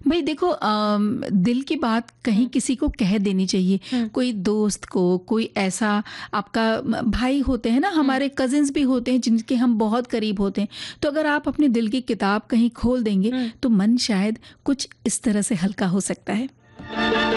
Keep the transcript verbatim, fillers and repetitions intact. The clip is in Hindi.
भाई देखो, अम, दिल की बात कहीं हुँ, किसी को कह देनी चाहिए। हुँ, कोई दोस्त को, कोई ऐसा आपका म भाई होते हैं ना, हुँ, हमारे कज़िन्स भी होते हैं जिनके हम बहुत करीब होते हैं। तो अगर आप अपने दिल की किताब कहीं खोल देंगे, हुँ। तो मन शायद कुछ इस तरह से हल्का हो सकता है।